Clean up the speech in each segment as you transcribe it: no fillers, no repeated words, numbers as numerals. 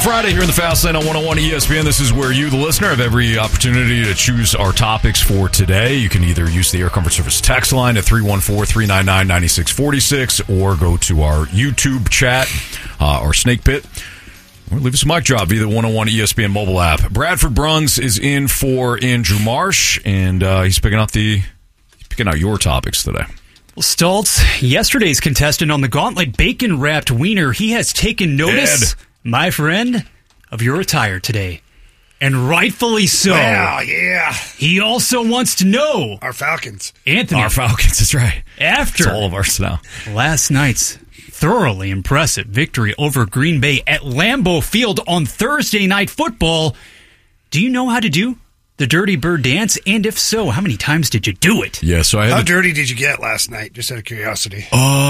Friday here in the Fast Lane on 101 ESPN. This is where you, the listener, have every opportunity to choose our topics for today. You can either use the Air Comfort Service text line at 314-399-9646 or go to our YouTube chat or Snake Pit or leave us a mic drop via the 101 ESPN mobile app. Bradford Bruns is in for Andrew Marsh, and he's picking out your topics today. Well, Stoltz, yesterday's contestant on the Gauntlet Bacon-Wrapped Wiener, he has taken notice, my friend, of your attire today. And rightfully so. Wow, yeah. He also wants to know. Our Falcons. Anthony. Our Falcons, that's right. After it's all of ours now. Last night's thoroughly impressive victory over Green Bay at Lambeau Field on Thursday Night Football, do you know how to do the Dirty Bird dance? And if so, how many times did you do it? Yeah, so How dirty did you get last night, just out of curiosity?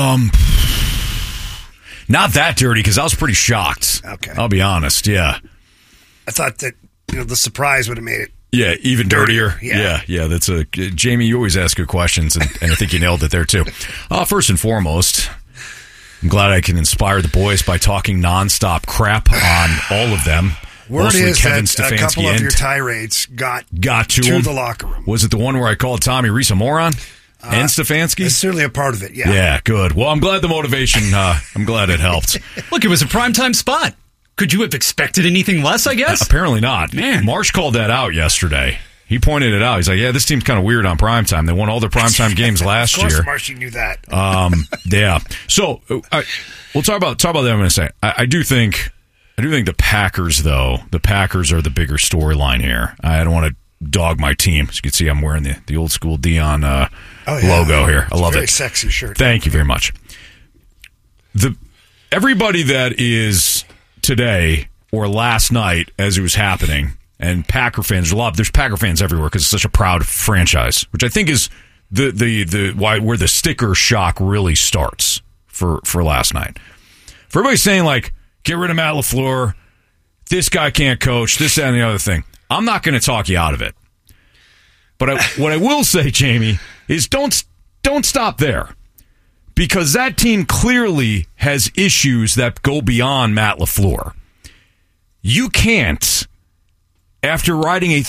Not that dirty, because I was pretty shocked. Okay. I'll be honest, yeah. I thought that the surprise would have made it. Yeah, even dirtier. Yeah. That's Jamie, you always ask good questions, and I think you nailed it there, too. First and foremost, I'm glad I can inspire the boys by talking nonstop crap on all of them. Word is Kevin that a couple of your tirades got to the locker room. Was it the one where I called Tommy Reese a moron? And Stefanski? It's certainly a part of it, yeah. Yeah, good. Well, I'm glad the motivation, I'm glad it helped. Look, it was a primetime spot. Could you have expected anything less, I guess? Apparently not. Man. Marsh called that out yesterday. He pointed it out. He's like, yeah, this team's kind of weird on primetime. They won all their primetime games last year. Of course, Marshy knew that. Yeah. So, we'll talk about them in a second. I do think the Packers, though, the Packers are the bigger storyline here. I don't want to dog my team. As you can see, I'm wearing the old school Dion logo here. I love it. Very sexy shirt. Thank you very much. Everybody that is today or last night as it was happening, and Packer fans there's Packer fans everywhere because it's such a proud franchise, which I think is where the sticker shock really starts for last night. For everybody saying like, get rid of Matt LaFleur, this guy can't coach, this, that, and the other thing. I'm not going to talk you out of it. But what I will say, Jamie, is don't stop there. Because that team clearly has issues that go beyond Matt LaFleur. You can't, after riding a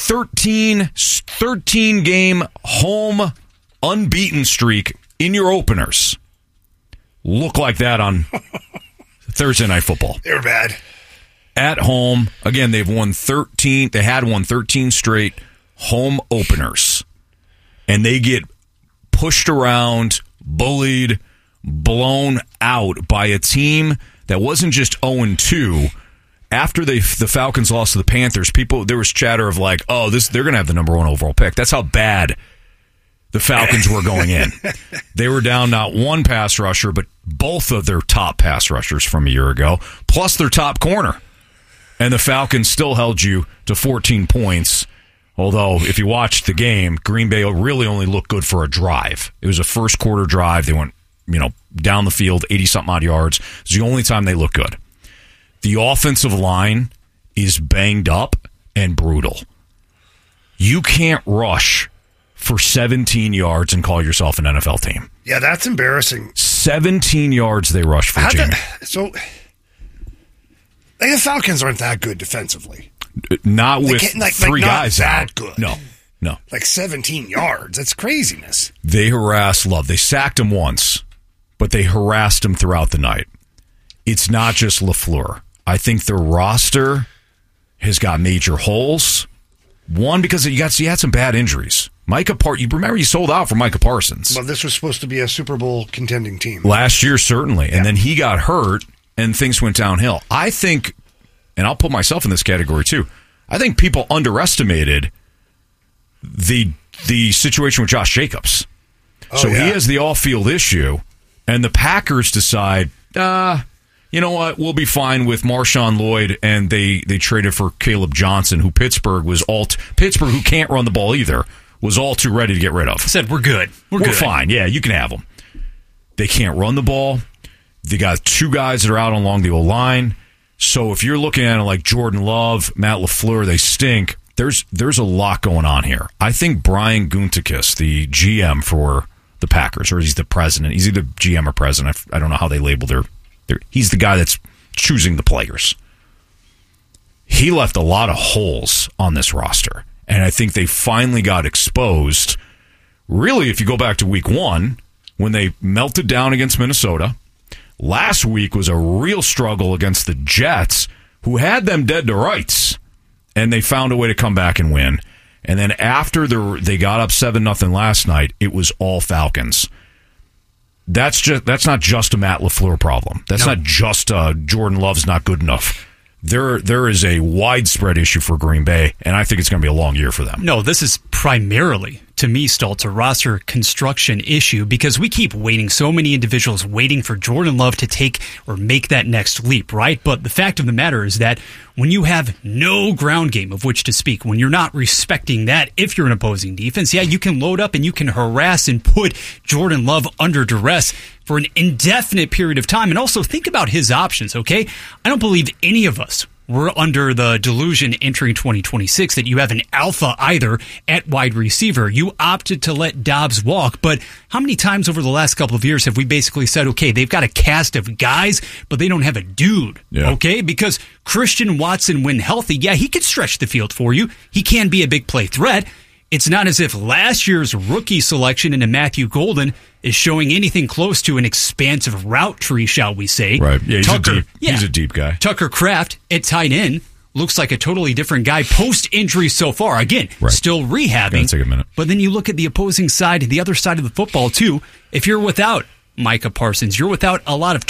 13-game home unbeaten streak in your openers, look like that on Thursday Night Football. They were bad. At home, again, they've won 13. They had won 13 straight home openers. And they get pushed around, bullied, blown out by a team that wasn't just 0-2. After the Falcons lost to the Panthers, there was chatter of like, oh, they're going to have the number 1 overall pick. That's how bad the Falcons were going in. They were down not one pass rusher, but both of their top pass rushers from a year ago, plus their top corner. And the Falcons still held you to 14 points. Although, if you watched the game, Green Bay really only looked good for a drive. It was a first quarter drive. They went, down the field, 80-something odd yards. It's the only time they looked good. The offensive line is banged up and brutal. You can't rush for 17 yards and call yourself an NFL team. Yeah, that's embarrassing. 17 yards they rushed for, Jamie. The Falcons aren't that good defensively. Not with three guys out. Good. No. 17 yards. That's craziness. They harassed Love. They sacked him once, but they harassed him throughout the night. It's not just LaFleur. I think the roster has got major holes. One, because you had some bad injuries. You remember you sold out for Micah Parsons. Well, this was supposed to be a Super Bowl contending team. Last year, certainly. And then he got hurt, and things went downhill. I think, and I'll put myself in this category too, I think people underestimated the situation with Josh Jacobs. He has the off-field issue, and the Packers decide, you know what, we'll be fine with Marshawn Lloyd, and they traded for Caleb Johnson, who Pittsburgh, who can't run the ball either, was all too ready to get rid of. Said, we're good. We're fine. Yeah, you can have them. They can't run the ball. They got two guys that are out along the O-line. So if you're looking at it like Jordan Love, Matt LaFleur, they stink. There's a lot going on here. I think Brian Gutekunst, the GM for the Packers, or he's the president. He's either GM or president. I don't know how they label their. He's the guy that's choosing the players. he left a lot of holes on this roster. And I think they finally got exposed. Really, if you go back to week 1, when they melted down against Minnesota, last week was a real struggle against the Jets, who had them dead to rights. And they found a way to come back and win. And then after they got up 7-0 last night, it was all Falcons. That's not just a Matt LaFleur problem. That's not just Jordan Love's not good enough. There is a widespread issue for Green Bay, and I think it's going to be a long year for them. No, this is primarily, to me, Stoltz, a roster construction issue because we keep waiting, so many individuals waiting for Jordan Love to take or make that next leap, right? But the fact of the matter is that when you have no ground game of which to speak, when you're not respecting that, if you're an opposing defense, yeah, you can load up and you can harass and put Jordan Love under duress for an indefinite period of time. And also think about his options, okay? I don't believe any of us were under the delusion entering 2026 that you have an alpha either at wide receiver. You opted to let Dobbs walk, but how many times over the last couple of years have we basically said, okay, they've got a cast of guys, but they don't have a dude, okay? Because Christian Watson, when healthy, yeah, he can stretch the field for you. He can be a big play threat. It's not as if last year's rookie selection into Matthew Golden is showing anything close to an expansive route tree, shall we say. Right. Yeah, he's a deep guy. Tucker Kraft at tight end looks like a totally different guy post-injury so far. Again, still rehabbing. Gonna take a minute. But then you look at the opposing side, the other side of the football, too. If you're without Micah Parsons, you're without a lot of